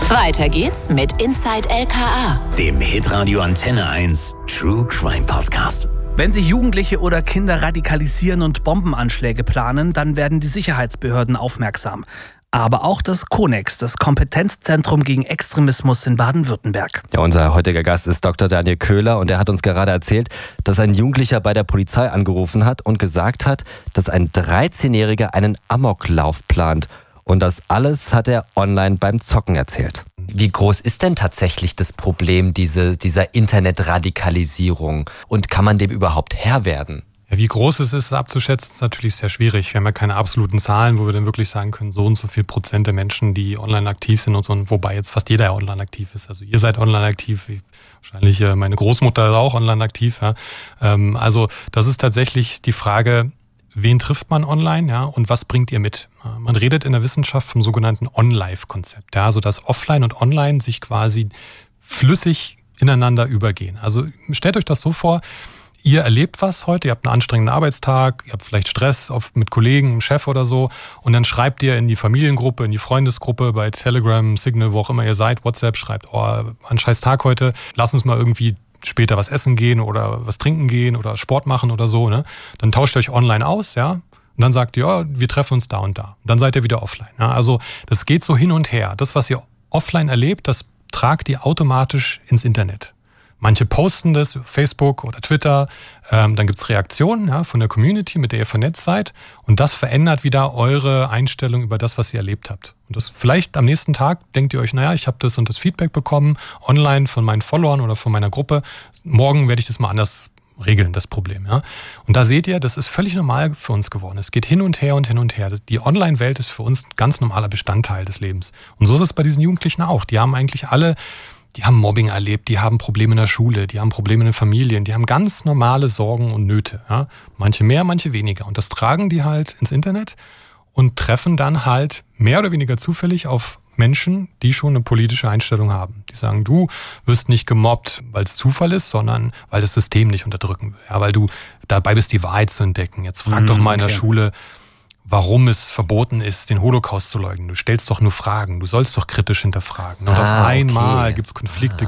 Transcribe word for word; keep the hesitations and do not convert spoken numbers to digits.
Weiter geht's mit Inside L K A, dem Hitradio Antenne eins True Crime Podcast. Wenn sich Jugendliche oder Kinder radikalisieren und Bombenanschläge planen, dann werden die Sicherheitsbehörden aufmerksam. Aber auch das Konex, das Kompetenzzentrum gegen Extremismus in Baden-Württemberg. Ja, unser heutiger Gast ist Doktor Daniel Köhler und er hat uns gerade erzählt, dass ein Jugendlicher bei der Polizei angerufen hat und gesagt hat, dass ein dreizehnjähriger einen Amoklauf plant. Und das alles hat er online beim Zocken erzählt. Wie groß ist denn tatsächlich das Problem diese, dieser Internetradikalisierung? Und kann man dem überhaupt Herr werden? Ja, wie groß es ist, abzuschätzen, ist natürlich sehr schwierig. Wir haben ja keine absoluten Zahlen, wo wir dann wirklich sagen können, so und so viel Prozent der Menschen, die online aktiv sind und so, wobei jetzt fast jeder online aktiv ist. Also ihr seid online aktiv, wahrscheinlich meine Großmutter ist auch online aktiv. Ja. Also das ist tatsächlich die Frage, wen trifft man online, ja, und was bringt ihr mit? Man redet in der Wissenschaft vom sogenannten On-Life-Konzept, ja, also dass Offline und Online sich quasi flüssig ineinander übergehen. Also stellt euch das so vor, ihr erlebt was heute, ihr habt einen anstrengenden Arbeitstag, ihr habt vielleicht Stress auf, mit Kollegen, einem Chef oder so und dann schreibt ihr in die Familiengruppe, in die Freundesgruppe, bei Telegram, Signal, wo auch immer ihr seid, WhatsApp, schreibt, oh, ein scheiß Tag heute, lass uns mal irgendwie später was essen gehen oder was trinken gehen oder Sport machen oder so, ne? Dann tauscht ihr euch online aus, ja, und dann sagt ihr, ja, wir treffen uns da und da. Und dann seid ihr wieder offline. Ja? Also das geht so hin und her. Das, was ihr offline erlebt, das tragt ihr automatisch ins Internet. Manche posten das auf Facebook oder Twitter, ähm, dann gibt's Reaktionen, ja, von der Community, mit der ihr vernetzt seid und das verändert wieder eure Einstellung über das, was ihr erlebt habt. Und das vielleicht am nächsten Tag denkt ihr euch, naja, ich habe das und das Feedback bekommen, online von meinen Followern oder von meiner Gruppe, morgen werde ich das mal anders regeln, das Problem. Ja. Und da seht ihr, das ist völlig normal für uns geworden. Es geht hin und her und hin und her. Die Online-Welt ist für uns ein ganz normaler Bestandteil des Lebens. Und so ist es bei diesen Jugendlichen auch. Die haben eigentlich alle Die haben Mobbing erlebt, die haben Probleme in der Schule, die haben Probleme in den Familien, die haben ganz normale Sorgen und Nöte. Ja? Manche mehr, manche weniger. Und das tragen die halt ins Internet und treffen dann halt mehr oder weniger zufällig auf Menschen, die schon eine politische Einstellung haben. Die sagen, du wirst nicht gemobbt, weil es Zufall ist, sondern weil das System nicht unterdrücken will. Ja, weil du dabei bist, die Wahrheit zu entdecken. Jetzt frag mm, doch mal okay. in der Schule, warum es verboten ist, den Holocaust zu leugnen. Du stellst doch nur Fragen. Du sollst doch kritisch hinterfragen. Und ah, auf einmal okay. gibt es Konflikte,